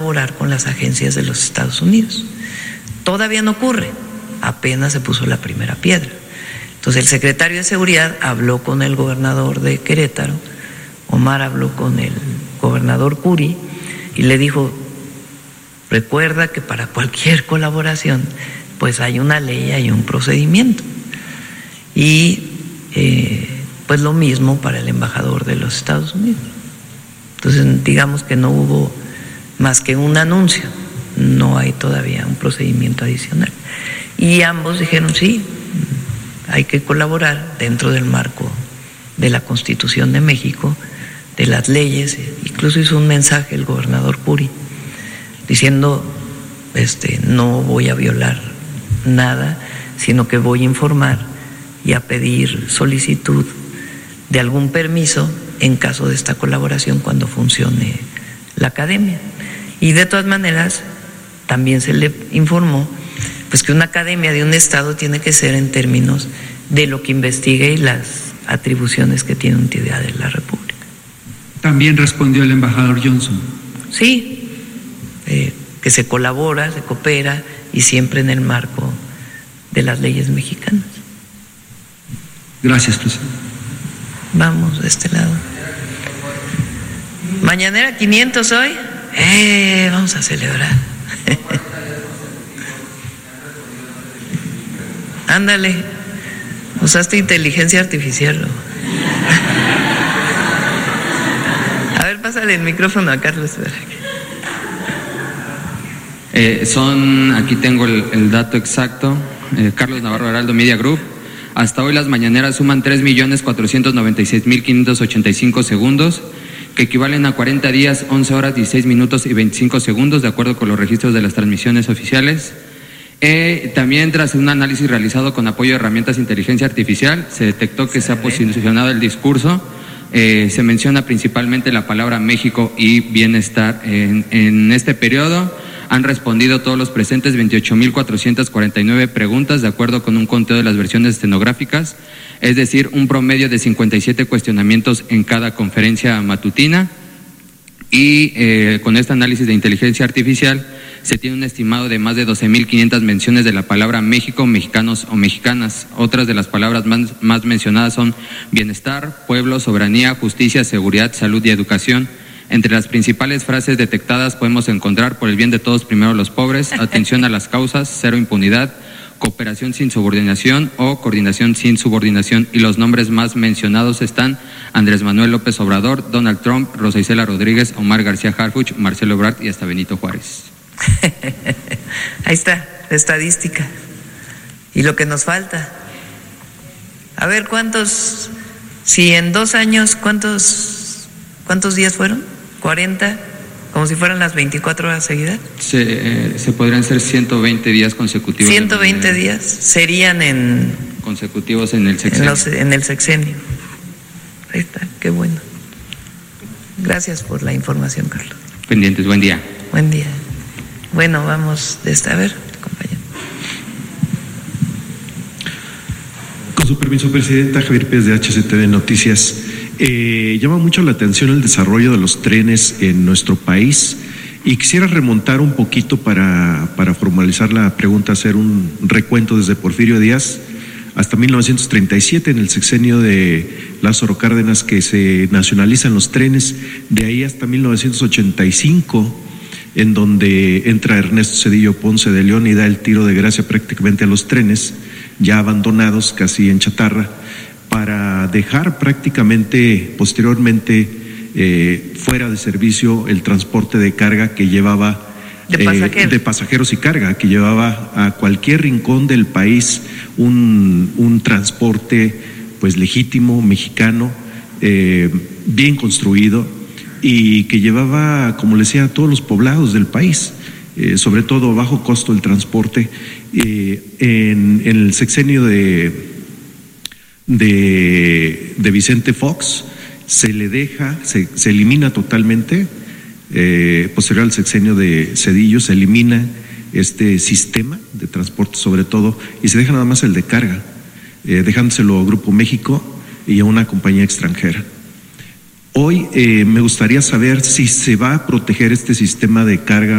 colaborar con las agencias de los Estados Unidos. Todavía no ocurre, apenas se puso la primera piedra. Entonces el secretario de Seguridad habló con el gobernador de Querétaro, Omar habló con el gobernador Curi y le dijo, recuerda que para cualquier colaboración pues hay una ley, hay un procedimiento. Y pues lo mismo para el embajador de los Estados Unidos. Entonces digamos que no hubo más que un anuncio, no hay todavía un procedimiento adicional. Y ambos dijeron sí, hay que colaborar dentro del marco de la Constitución de México, de las leyes. Incluso hizo un mensaje el gobernador Curi diciendo no voy a violar nada, sino que voy a informar y a pedir solicitud de algún permiso en caso de esta colaboración cuando funcione la academia. Y de todas maneras también se le informó pues que una academia de un estado tiene que ser en términos de lo que investigue y las atribuciones que tiene una entidad de la República. También respondió el embajador Johnson. Sí, que se colabora, se coopera y siempre en el marco de las leyes mexicanas. Gracias, presidente. Vamos de este lado. Mañanera 500 hoy. Vamos a celebrar. Ándale, usaste inteligencia artificial. A ver, pásale el micrófono a Carlos. Aquí tengo el dato exacto. Carlos Navarro, Heraldo Media Group. Hasta hoy las mañaneras suman 3.496.585 segundos, que equivalen a 40 días, 11 horas, 16 minutos y 25 segundos, de acuerdo con los registros de las transmisiones oficiales. También tras un análisis realizado con apoyo de herramientas de inteligencia artificial, se detectó que se ha posicionado el discurso. Se menciona principalmente la palabra México y bienestar. En este periodo han respondido todos los presentes 28.449 preguntas de acuerdo con un conteo de las versiones estenográficas, es decir, un promedio de 57 cuestionamientos en cada conferencia matutina. Y con este análisis de inteligencia artificial se tiene un estimado de más de 12.500 menciones de la palabra México, mexicanos o mexicanas. Otras de las palabras más mencionadas son bienestar, pueblo, soberanía, justicia, seguridad, salud y educación. Entre las principales frases detectadas podemos encontrar por el bien de todos, primero los pobres, atención a las causas, cero impunidad, cooperación sin subordinación o coordinación sin subordinación. Y los nombres más mencionados están Andrés Manuel López Obrador, Donald Trump, Rosa Isela Rodríguez, Omar García Harfuch, Marcelo Ebrard y hasta Benito Juárez. Ahí está, la estadística. Y lo que nos falta. A ver, si en 2 años, ¿cuántos días fueron? 40, como si fueran las 24 horas seguidas. Se podrían ser 120 días consecutivos. 120 días serían consecutivos en el sexenio. En el sexenio. Ahí está, qué bueno. Gracias por la información, Carlos. Pendientes, buen día. Buen día. Bueno, vamos a ver, compañero. Con su permiso, Presidenta, Javier Pérez de HCTV Noticias. Llama mucho la atención el desarrollo de los trenes en nuestro país y quisiera remontar un poquito para formalizar la pregunta, hacer un recuento desde Porfirio Díaz hasta 1937, en el sexenio de Lázaro Cárdenas, que se nacionalizan los trenes, de ahí hasta 1985, en donde entra Ernesto Zedillo Ponce de León y da el tiro de gracia prácticamente a los trenes, ya abandonados, casi en chatarra, para dejar prácticamente posteriormente fuera de servicio el transporte de carga que llevaba, de pasajeros y carga, que llevaba a cualquier rincón del país un transporte pues legítimo, mexicano, bien construido, y que llevaba, como le decía, a todos los poblados del país, sobre todo a bajo costo el transporte. En el sexenio de Vicente Fox se le deja, se elimina totalmente, posterior al sexenio de Zedillo se elimina este sistema de transporte sobre todo y se deja nada más el de carga, dejándoselo a Grupo México y a una compañía extranjera. Hoy me gustaría saber si se va a proteger este sistema de carga